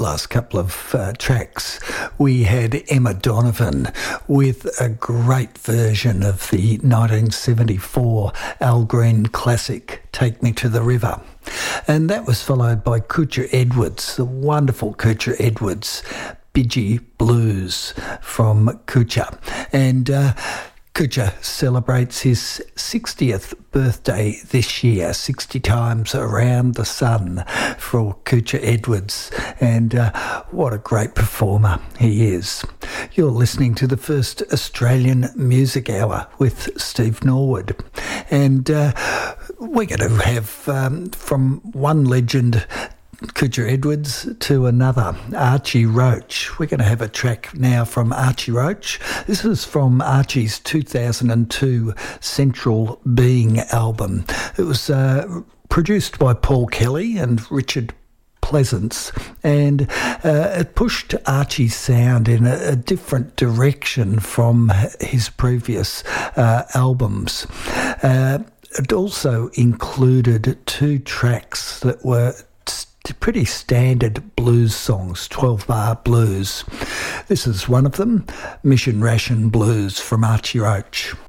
last couple of tracks, we had Emma Donovan with a great version of the 1974 Al Green classic, Take Me to the River. And that was followed by Kucha Edwards, the wonderful Kucha Edwards, Bidgie Blues from Kucha. And Kucha celebrates his 60th birthday this year, 60 times around the sun for Kucha Edwards, and what a great performer he is. You're listening to the first Australian Music Hour with Steve Norwood, and we're going to have from one legend, Kucha Edwards, to another, Archie Roach. We're going to have a track now from Archie Roach. This is from Archie's 2002 Central Being album. It was produced by Paul Kelly and Richard Pleasance, and it pushed Archie's sound in a different direction from his previous albums. It also included two tracks that were pretty standard blues songs, 12-bar blues. This is one of them, Mission Ration Blues from Archie Roach.